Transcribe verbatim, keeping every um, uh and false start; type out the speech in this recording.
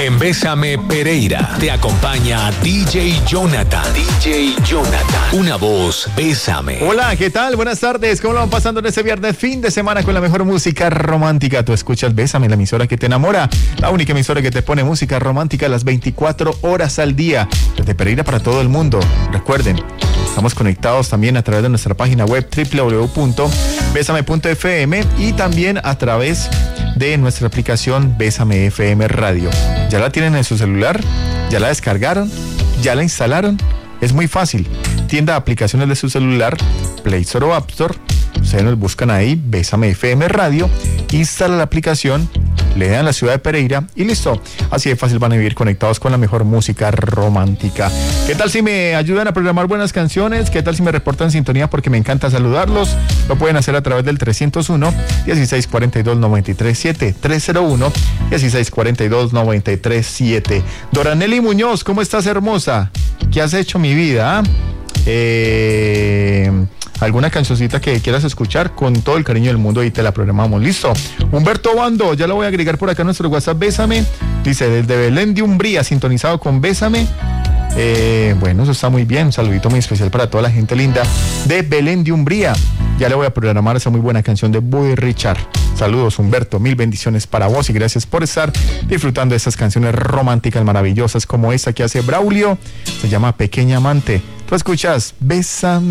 En Bésame Pereira te acompaña D J Jonathan. D J Jonathan. Una voz, Bésame. Hola, ¿qué tal? Buenas tardes. ¿Cómo lo van pasando en este viernes fin de semana con la mejor música romántica? Tú escuchas Bésame, la emisora que te enamora. La única emisora que te pone música romántica las veinticuatro horas al día. Desde Pereira para todo el mundo. Recuerden, estamos conectados también a través de nuestra página web doble u doble u doble u punto bésame punto efe eme y también a través de nuestra aplicación Bésame F M Radio. ¿Ya la tienen en su celular? ¿Ya la descargaron? ¿Ya la instalaron? Es muy fácil. Tienda de aplicaciones de su celular, Play Store o App Store. Ustedes nos buscan ahí, Bésame F M Radio, instala la aplicación, le dan la ciudad de Pereira y listo. Así de fácil van a vivir conectados con la mejor música romántica. ¿Qué tal si me ayudan a programar buenas canciones? ¿Qué tal si me reportan sintonía? Porque me encanta saludarlos. Lo pueden hacer a través del trescientos uno, dieciséis cuarenta y dos, noventa y tres siete. trescientos uno, dieciséis cuarenta y dos, noventa y tres siete. Doranelli Muñoz, ¿cómo estás, hermosa? ¿Qué has hecho, mi vida? ¿Ah? Eh... alguna cancioncita que quieras escuchar, con todo el cariño del mundo y te la programamos. Listo. Humberto Bando, ya lo voy a agregar por acá a nuestro WhatsApp. Bésame, dice desde Belén de Umbría, sintonizado con Bésame. Eh, bueno, eso está muy bien. Un saludito muy especial para toda la gente linda de Belén de Umbría. Ya le voy a programar esa muy buena canción de Boy Richard. Saludos, Humberto, mil bendiciones para vos y gracias por estar disfrutando de estas canciones románticas maravillosas como esta que hace Braulio. Se llama Pequeña Amante. Tú escuchas Bésame.